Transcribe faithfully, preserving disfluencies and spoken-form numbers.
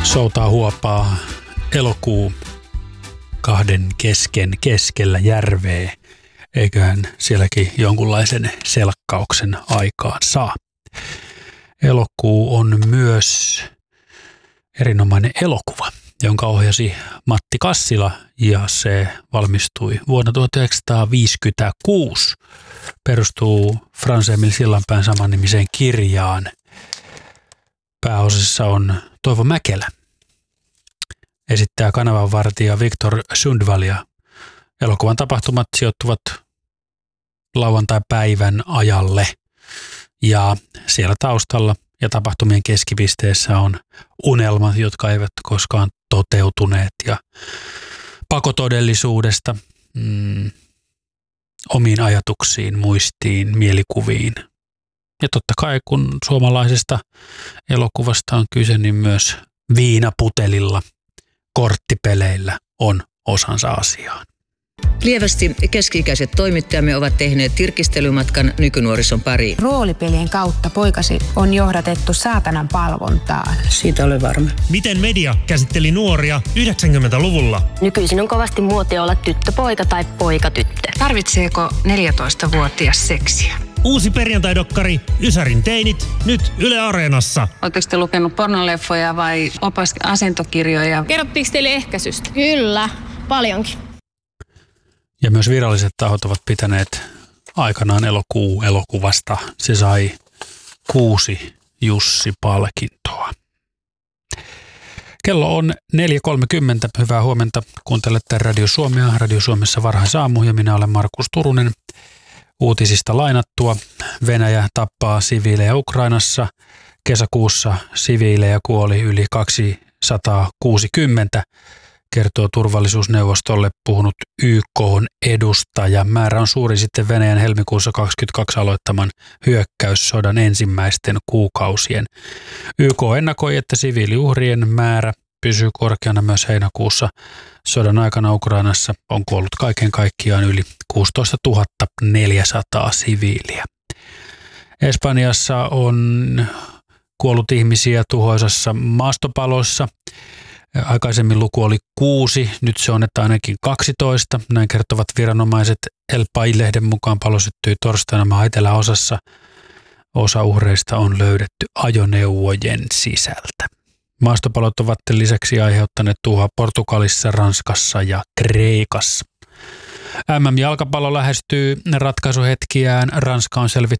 Soutaa huopaa elokuu kahden kesken keskellä järveä. Eiköhän sielläkin jonkunlaisen selkkauksen aikaan saa. Elokuu on myös erinomainen elokuva, jonka ohjasi Matti Kassila ja se valmistui vuonna tuhatyhdeksänsataaviisikymmentäkuusi. Perustuu Frans Emil Sillanpään samannimiseen kirjaan. Pääosassa on Toivo Mäkelä. Esittää kanavanvartija Viktor Sundvall ja elokuvan tapahtumat sijoittuvat lauantai-päivän ajalle. Ja siellä taustalla ja tapahtumien keskipisteessä on unelmat, jotka eivät koskaan toteutuneet ja pakotodellisuudesta mm, omiin ajatuksiin, muistiin, mielikuviin. Ja totta kai kun suomalaisesta elokuvasta on kyse, niin myös viinaputelilla, korttipeleillä on osansa asiaan. Lievästi keski-ikäiset toimittajamme ovat tehneet tirkistelymatkan nykynuorison pariin. Roolipelien kautta poikasi on johdatettu saatanan palvontaan. Siitä olen varma. Miten media käsitteli nuoria yhdeksänkymmentäluvulla? Nykyisin on kovasti muotia olla tyttöpoika tai poikatyttö. Tarvitseeko neljätoistavuotias seksiä? Uusi perjantaidokkari Ysärin teinit nyt Yle Areenassa. Oletteko te lukenut pornoleffoja vai opas-asentokirjoja? Kerrottiinko teille ehkäisystä? Kyllä, paljonkin. Ja myös viralliset tahot ovat pitäneet aikanaan elokuu elokuvasta. Se sai kuusi Jussi-palkintoa. Kello on neljä kolmekymmentä. Hyvää huomenta. Kuuntelette Radio Suomea. Radio Suomessa varhaisaamu ja minä olen Markus Turunen. Uutisista lainattua. Venäjä tappaa siviilejä Ukrainassa. Kesäkuussa siviilejä kuoli yli kaksisataakuusikymmentä. Kertoo turvallisuusneuvostolle puhunut Y K:n edustaja. Määrä on suuri sitten Venäjän helmikuussa kaksikymmentäkaksi aloittaman hyökkäyssodan ensimmäisten kuukausien. Y K ennakoi, että siviiliuhrien määrä pysyy korkeana myös heinäkuussa. Sodan aikana Ukrainassa on kuollut kaiken kaikkiaan yli kuusitoistatuhatta neljäsataa siviiliä. Espanjassa on kuollut ihmisiä tuhoisassa maastopalossa. Aikaisemmin luku oli kuusi, nyt se on että ainakin kaksitoista. Näin kertovat viranomaiset. El País-lehden mukaan palo syttyi torstaina maan eteläosassa. Osa uhreista on löydetty ajoneuvojen sisältä. Maastopalot ovat lisäksi aiheuttaneet tuhoa Portugalissa, Ranskassa ja Kreikassa. M M-jalkapallo lähestyy ratkaisuhetkiään. Ranska on selvittänyt